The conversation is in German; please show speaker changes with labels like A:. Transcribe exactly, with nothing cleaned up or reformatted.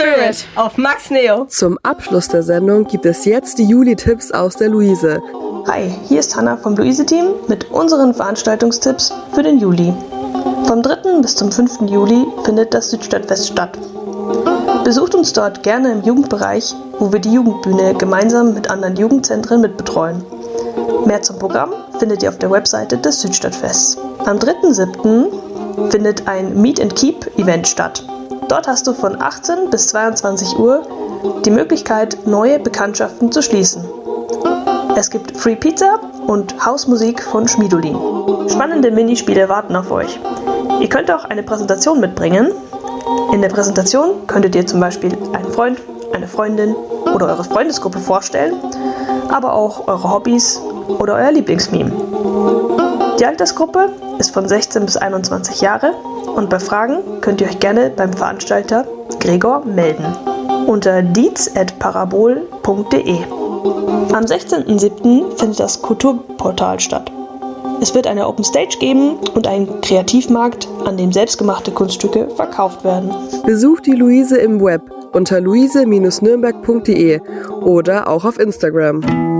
A: Spirit auf Max Neo.
B: Zum Abschluss der Sendung gibt es jetzt die Juli-Tipps aus der Luise.
C: Hi, hier ist Hanna vom Luise-Team mit unseren Veranstaltungstipps für den Juli. Vom dritten bis zum fünften Juli findet das Südstadtfest statt. Besucht uns dort gerne im Jugendbereich, wo wir die Jugendbühne gemeinsam mit anderen Jugendzentren mitbetreuen. Mehr zum Programm findet ihr auf der Webseite des Südstadtfests. Am dritten siebten findet ein Meet and Keep Event statt. Dort hast du von achtzehn bis zweiundzwanzig Uhr die Möglichkeit, neue Bekanntschaften zu schließen. Es gibt Free Pizza und Hausmusik von Schmiedolin. Spannende Minispiele warten auf euch. Ihr könnt auch eine Präsentation mitbringen. In der Präsentation könntet ihr zum Beispiel einen Freund, eine Freundin oder eure Freundesgruppe vorstellen, aber auch eure Hobbys oder euer Lieblingsmeme. Die Altersgruppe ist von sechzehn bis einundzwanzig Jahre und bei Fragen könnt ihr euch gerne beim Veranstalter Gregor melden unter dietz at parabol punkt de. Am sechzehnten siebten findet das Kulturportal statt. Es wird eine Open Stage geben und einen Kreativmarkt, an dem selbstgemachte Kunststücke verkauft werden.
B: Besucht die Luise im Web unter luise Bindestrich nürnberg punkt de oder auch auf Instagram.